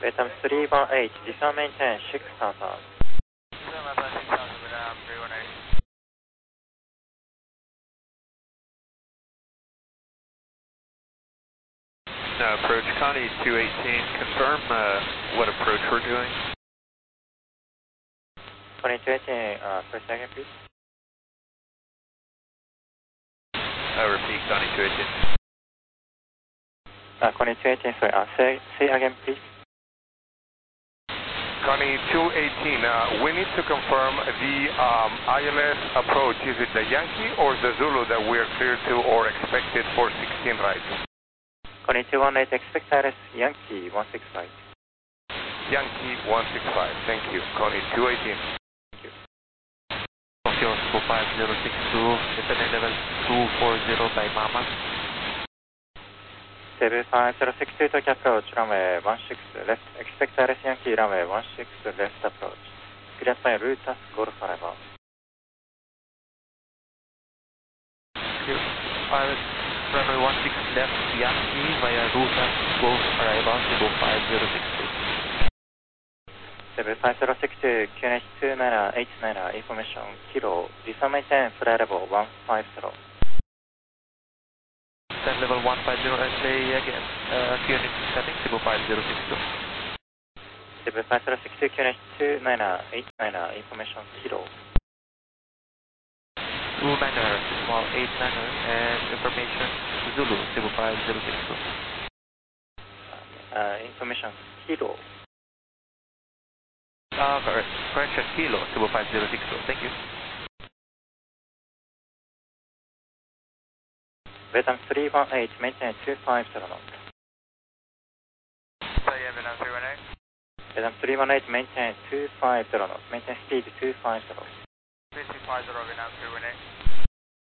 Vietnam 318, descend maintain 6,000. Approach Connie 218, confirm what approach we're doing. Connie 218, first second please. Repeat, Connie 218. Connie 218, sorry, say again please. Connie 218, we need to confirm the ILS approach. Is it the Yankee or the Zulu that we are cleared to or expected for 16 right? Connie 218, expect ILS Yankee 165. Yankee 165, thank you. Connie 218. Thank you. Tokyo 25062, descending level 240 by Mama. 75062 to approach, runway 16 left, expect ILS Yankee, runway 16 left approach. Clear by Rutas, Golf arrival. Runway 16 left, Yankee via Rutas, Golf arrival, 75062. 75062, QNH 2989, information, kilo, descend maintain, fly level 150. Descend level 150 and say again, QNH setting 75062. 75062, QNH 2989, information, kilo. 29er, small 89er, and information Zulu 75062. Information, kilo. Correction, Kilo 75062. Thank you. Vietnam 318, maintain 250 knots. Vietnam 318. Vietnam 318, maintain 250 knots. Maintain speed 250. 250 Vietnam 318.